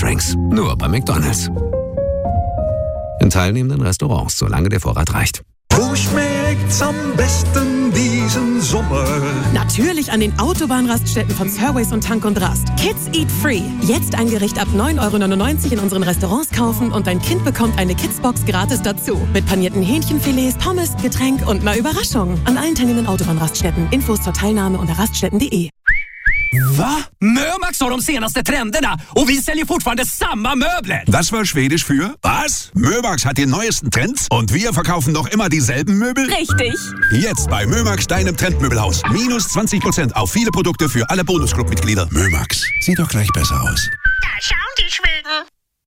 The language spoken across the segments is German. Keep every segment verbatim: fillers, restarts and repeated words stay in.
Drinks. Nur bei McDonald's. In teilnehmenden Restaurants, solange der Vorrat reicht. Wo schmeckt's am besten diesen Sommer? Natürlich an den Autobahnraststätten von Surways und Tank und Rast. Kids Eat Free. Jetzt ein Gericht ab neun Euro neunundneunzig in unseren Restaurants kaufen und dein Kind bekommt eine Kidsbox gratis dazu. Mit panierten Hähnchenfilets, Pommes, Getränk und einer Überraschung. An allen teilnehmenden Autobahnraststätten. Infos zur Teilnahme unter raststätten punkt de. Va? Mömax har de senaste trenderna och vi säljer fortfarande samma möbler. Das war Schwedisch für was? Mömax hat die neuesten Trends und wir verkaufen noch immer dieselben Möbel? Richtig. Jetzt bei Mömax, deinem Trendmöbelhaus. Minus zwanzig Prozent auf viele Produkte für alle Bonusclub-Mitglieder. Mömax, sieht doch gleich besser aus. Da schauen die Schweden.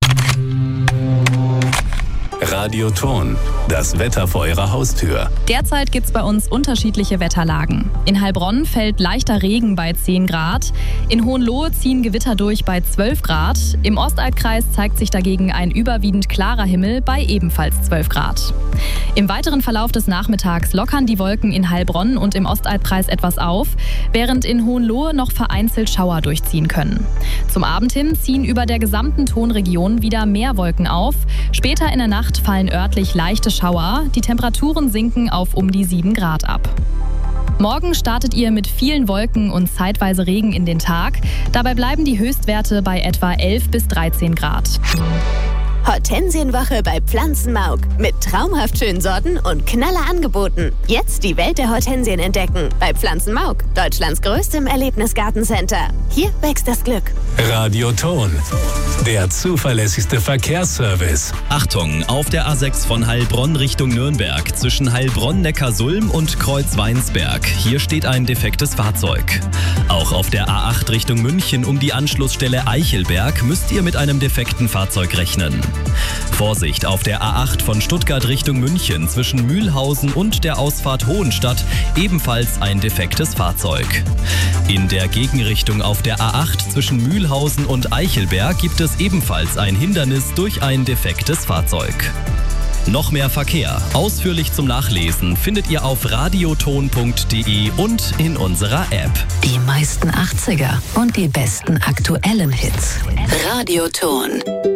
Radioton, das Wetter vor Ihrer Haustür. Derzeit gibt es bei uns unterschiedliche Wetterlagen. In Heilbronn fällt leichter Regen bei zehn Grad. In Hohenlohe ziehen Gewitter durch bei zwölf Grad. Im Ostalbkreis zeigt sich dagegen ein überwiegend klarer Himmel bei ebenfalls zwölf Grad. Im weiteren Verlauf des Nachmittags lockern die Wolken in Heilbronn und im Ostalbkreis etwas auf, während in Hohenlohe noch vereinzelt Schauer durchziehen können. Zum Abend hin ziehen über der gesamten Tonregion wieder mehr Wolken auf. Später in der Nacht fallen örtlich leichte Schauer. Die Temperaturen sinken auf um die sieben Grad ab. Morgen startet ihr mit vielen Wolken und zeitweise Regen in den Tag. Dabei bleiben die Höchstwerte bei etwa elf bis dreizehn Grad. Hortensienwoche bei Pflanzenmauk. Mit traumhaft schönen Sorten und knaller Angeboten. Jetzt die Welt der Hortensien entdecken. Bei Pflanzenmauk, Deutschlands größtem Erlebnisgartencenter. Hier wächst das Glück. Radioton, der zuverlässigste Verkehrsservice. Achtung, auf der A sechs von Heilbronn Richtung Nürnberg zwischen Heilbronn-Neckarsulm und Kreuz-Weinsberg. Hier steht ein defektes Fahrzeug. Auch auf der A acht Richtung München um die Anschlussstelle Eichelberg müsst ihr mit einem defekten Fahrzeug rechnen. Vorsicht auf der A acht von Stuttgart Richtung München zwischen Mühlhausen und der Ausfahrt Hohenstadt, ebenfalls ein defektes Fahrzeug. In der Gegenrichtung auf der A acht zwischen Mühlhausen und Eichelberg gibt es ebenfalls ein Hindernis durch ein defektes Fahrzeug. Noch mehr Verkehr, ausführlich zum Nachlesen, findet ihr auf radioton punkt de und in unserer App. Die meisten achtziger und die besten aktuellen Hits. Radioton.